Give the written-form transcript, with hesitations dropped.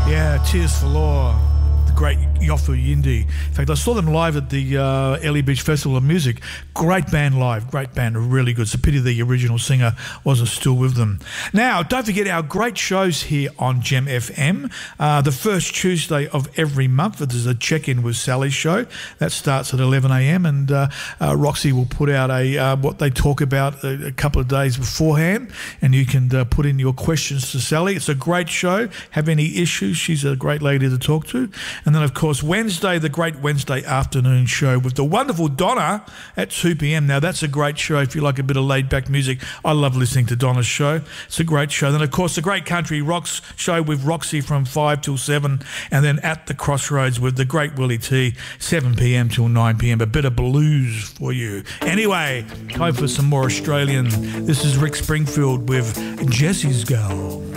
Yeah, Tears for Law, the great Yofu Yindi. In fact, I saw them live at the Ellie Beach Festival of Music. Great band live, great band, really good. It's a pity the original singer wasn't still with them. Now, don't forget our great shows here on Gem FM. The first Tuesday of every month, there's a Check-In with Sally show. That starts at 11 a.m. and Roxy will put out what they talk about a couple of days beforehand, and you can put in your questions to Sally. It's a great show. Have any issues, she's a great lady to talk to. And then, of course, Wednesday, the great Wednesday afternoon show with the wonderful Donna at 2 p.m. Now, that's a great show if you like a bit of laid-back music. I love listening to Donna's show. It's a great show. Then, of course, the Great Country Rocks show with Roxy from 5 till 7. And then At the Crossroads with the great Willie T, 7 p.m. till 9 p.m. A bit of blues for you. Anyway, time for some more Australian. This is Rick Springfield with Jesse's Girl.